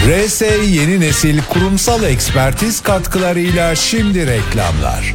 RS yeni nesil kurumsal ekspertiz katkılarıyla şimdi reklamlar.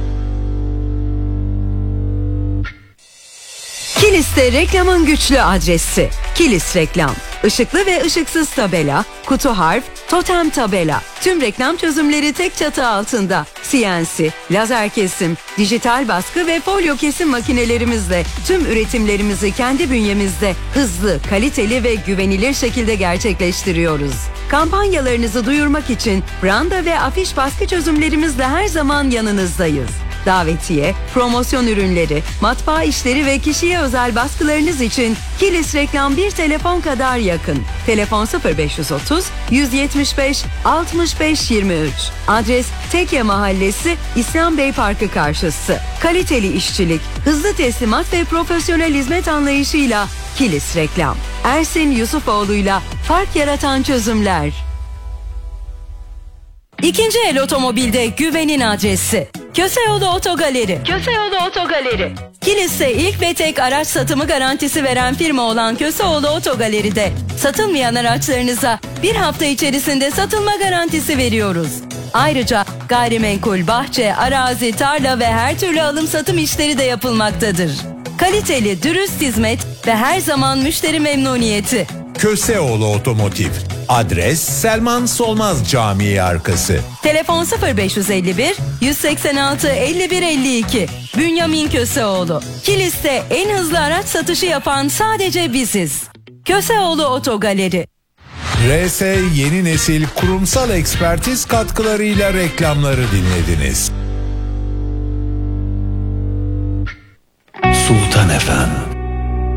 Kilis'te reklamın güçlü adresi. Kilis Reklam. Işıklı ve ışıksız tabela, kutu harf, totem tabela. Tüm reklam çözümleri tek çatı altında. CNC, lazer kesim, dijital baskı ve folyo kesim makinelerimizle tüm üretimlerimizi kendi bünyemizde hızlı, kaliteli ve güvenilir şekilde gerçekleştiriyoruz. Kampanyalarınızı duyurmak için branda ve afiş baskı çözümlerimizle her zaman yanınızdayız. Davetiye, promosyon ürünleri, matbaa işleri ve kişiye özel baskılarınız için Kilis Reklam bir telefon kadar yakın. Telefon 0530 175 65 23. Adres Tekye Mahallesi, İslam Bey Parkı karşısı. Kaliteli işçilik, hızlı teslimat ve profesyonel hizmet anlayışıyla Kilis Reklam. Ersin Yusufoğlu'yla fark yaratan çözümler. İkinci el otomobilde güvenin adresi. Köseoğlu Otogaleri. Köseoğlu Otogaleri. Kilis'te ilk ve tek araç satımı garantisi veren firma olan Köseoğlu Otogaleri'de satılmayan araçlarınıza bir hafta içerisinde satılma garantisi veriyoruz. Ayrıca gayrimenkul, bahçe, arazi, tarla ve her türlü alım satım işleri de yapılmaktadır. Kaliteli, dürüst hizmet ve her zaman müşteri memnuniyeti. Köseoğlu Otomotiv. Adres Selman Solmaz Camii arkası. Telefon 0551 186 51 52. Bünyamin Köseoğlu. Kilis'te en hızlı araç satışı yapan sadece biziz. Köseoğlu Otogaleri. RS yeni nesil kurumsal ekspertiz katkılarıyla reklamları dinlediniz. Sultan FM